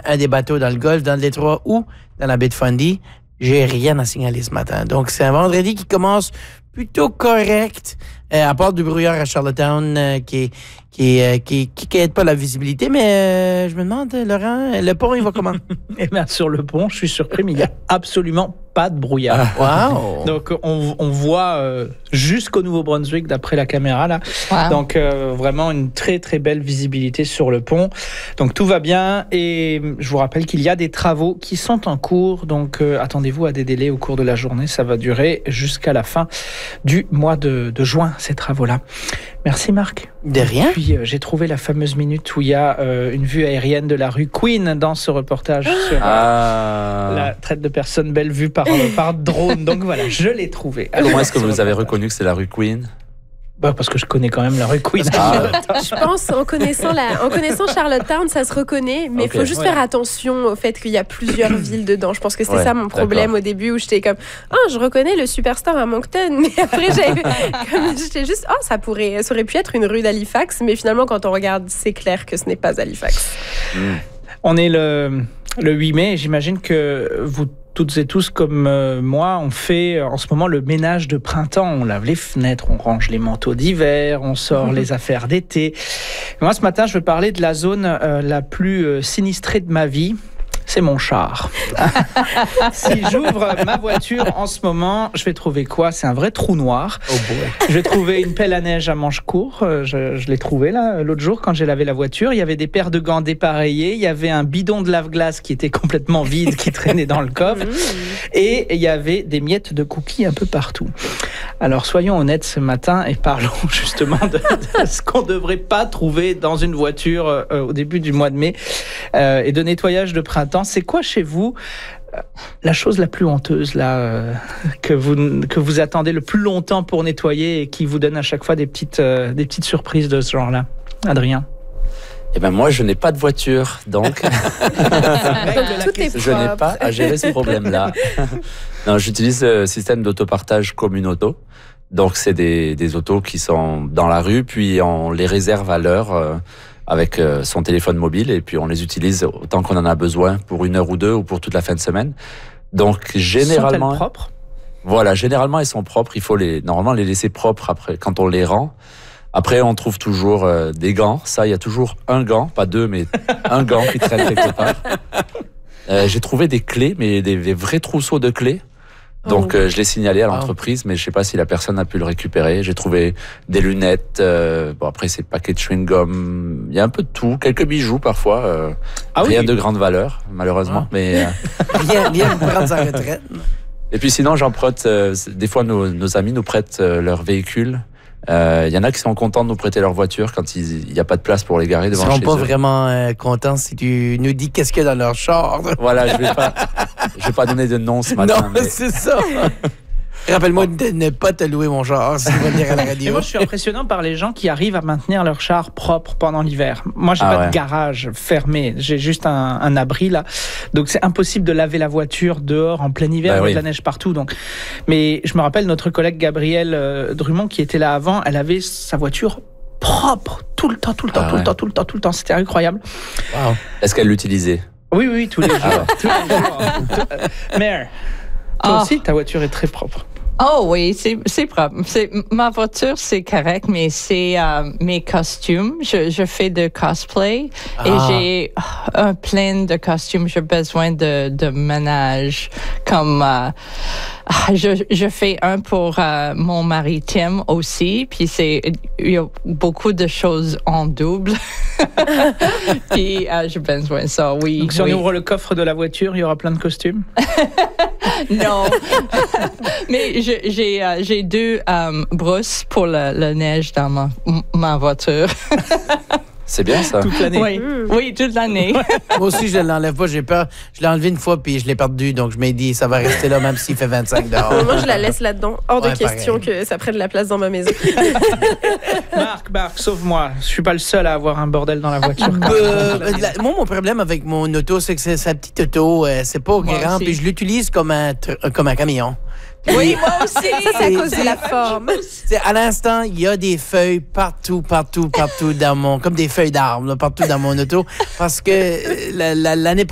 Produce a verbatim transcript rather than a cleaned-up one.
un des bateaux dans le Golfe, dans le détroit ou dans la baie de Fundy. J'ai rien à signaler ce matin. Donc, c'est un vendredi qui commence plutôt correct, euh, à part du brouillard à Charlottetown euh, qui qui, euh, qui qui qui aide pas la visibilité. Mais euh, je me demande, Laurent, le pont, il va comment? Eh bien, sur le pont, je suis surpris, mais il n'y a absolument pas de brouillard. Ah, wow! Donc, on, on voit euh, jusqu'au Nouveau-Brunswick, d'après la caméra, là. Wow. Donc, euh, vraiment une très, très belle visibilité sur le pont. Donc, tout va bien. Et je vous rappelle qu'il y a des travaux qui sont en cours. Donc, euh, attendez-vous à des délais au cours de la journée. Ça va durer jusqu'à la fin du mois de, de juin, ces travaux-là. Merci, Marc. De rien. Et puis, euh, j'ai trouvé la fameuse minute où il y a euh, une vue aérienne de la rue Queen dans ce reportage sur Ah. la traite de personnes belle vue par, euh, par drone. Donc voilà, je l'ai trouvé. Alors, Comment est-ce que ce vous avez reportage. reconnu que c'est la rue Queen? Bah, parce que je connais quand même la rue Queen. Ah. Je pense, en connaissant, la, en connaissant Charlottetown, ça se reconnaît, mais il Ok. faut juste Voilà. faire attention au fait qu'il y a plusieurs villes dedans. Je pense que c'est Ouais, ça mon problème d'accord. au début, où j'étais comme « Ah, je reconnais le Superstore à Moncton », mais après, j'avais, comme, j'étais juste « Ah, ça, pourrait, ça aurait pu être une rue d'Halifax », mais finalement, quand on regarde, c'est clair que ce n'est pas Halifax. Mm. On est le, le huit mai et j'imagine que vous toutes et tous comme euh, moi, on fait euh, en ce moment le ménage de printemps. On lave les fenêtres, on range les manteaux d'hiver, on sort les affaires d'été. Moi, ce matin, je veux parler de la zone euh, la plus euh, sinistrée de ma vie. C'est mon char. Si j'ouvre ma voiture en ce moment, je vais trouver quoi? C'est un vrai trou noir. Oh boy. Je vais trouver une pelle à neige à manche court. Euh, Je, je l'ai trouvé là l'autre jour quand j'ai lavé la voiture. Il y avait des paires de gants dépareillés. Il y avait un bidon de lave-glace qui était complètement vide, qui traînait dans le coffre. Et il y avait des miettes de cookies un peu partout. Alors soyons honnêtes ce matin et parlons justement de, de ce qu'on ne devrait pas trouver dans une voiture euh, au début du mois de mai euh, et de nettoyage de printemps. C'est quoi chez vous euh, la chose la plus honteuse là euh, que vous que vous attendez le plus longtemps pour nettoyer et qui vous donne à chaque fois des petites euh, des petites surprises de ce genre-là? Adrien. Eh ben moi, je n'ai pas de voiture, donc Donc, tout est je n'ai propre. pas à gérer ce problème-là. Non, j'utilise le système d'autopartage Communauto. Donc, c'est des, des autos qui sont dans la rue, puis on les réserve à l'heure euh, avec euh, son téléphone mobile, et puis on les utilise autant qu'on en a besoin pour une heure ou deux ou pour toute la fin de semaine. Donc, généralement, Sont-elles propres? voilà, généralement, ils sont propres. Il faut les, normalement, les laisser propres après, quand on les rend. Après, on trouve toujours euh, des gants. Ça, il y a toujours un gant, pas deux, mais un gant qui traîne quelque part. Euh, j'ai trouvé des clés, mais des, des vrais trousseaux de clés. Donc, Oh. euh, je l'ai signalé à Wow. l'entreprise, mais je sais pas si la personne a pu le récupérer. J'ai trouvé des lunettes. Euh, bon, après, c'est paquets de chewing-gum. Il y a un peu de tout. Quelques bijoux, parfois. Euh, Ah oui. rien de grande valeur, malheureusement. Ah. Mais, euh, Rien, rien pour prendre sa retraite. et puis sinon, j'emprunte. Euh, des fois, nos, nos amis nous prêtent euh, leur véhicule. Il euh, y en a qui sont contents de nous prêter leur voiture quand il n'y a pas de place pour les garer Ils devant seront chez pas eux. vraiment euh, contents si tu nous dis qu'est-ce qu'il y a dans leur char. Voilà, je vais pas, je vais pas donner de nom ce matin. Non, mais c'est ça. Rappelle-moi de ne pas te louer mon char si tu vas venir à la Et radio. moi, je suis impressionnant par les gens qui arrivent à maintenir leur char propre pendant l'hiver. Moi, j'ai Ah pas ouais. de garage fermé. J'ai juste un, un abri, là. Donc, c'est impossible de laver la voiture dehors en plein hiver. Bah Il y a oui. de la neige partout. Donc, mais je me rappelle notre collègue Gabrielle euh, Drummond qui était là avant. Elle avait sa voiture propre tout le temps, tout le temps, Ah tout ouais. le temps, tout le temps, tout le temps. C'était incroyable. Wow. Est-ce qu'elle l'utilisait? Oui, oui, tous les jours. Ah ouais. Tous les jours. Tout- Mère, toi Ah. aussi, ta voiture est très propre. Oh oui, c'est c'est propre. C'est ma voiture, c'est correct, mais c'est euh, mes costumes. Je, je fais de cosplay Ah. et j'ai oh, un plein de costumes. J'ai besoin de de ménage. Comme euh, ah, je je fais un pour euh, mon mari Tim aussi. Puis c'est il y a beaucoup de choses en double. Puis euh, j'ai besoin de ça. Oui. Donc, si oui. on ouvre le coffre de la voiture, il y aura plein de costumes. Non, mais je- j'ai euh, j'ai deux euh, brousses pour la, la neige dans ma, ma voiture. C'est bien ça. Toute l'année. Oui, Mm. oui, toute l'année. Moi aussi, je ne l'enlève pas. J'ai peur. Je l'ai enlevé une fois puis je l'ai perdu. Donc, je m'ai dit, ça va rester là même s'il fait vingt-cinq dehors. Moi, je la laisse là-dedans. Hors Ouais, de question pareil. que ça prenne de la place dans ma maison. Marc, Marc, sauve-moi. Je suis pas le seul à avoir un bordel dans la voiture. Euh, la- moi, mon problème avec mon auto, c'est que c'est sa petite auto. euh, c'est pas Moi grand. aussi. Puis je l'utilise comme un, tr- euh, comme un camion. Oui, moi aussi. Ça, c'est à cause de la forme. C'est, à l'instant, il y a des feuilles partout, partout, partout dans mon, comme des feuilles d'arbres, là, partout dans mon auto, parce que euh, la- la- l'année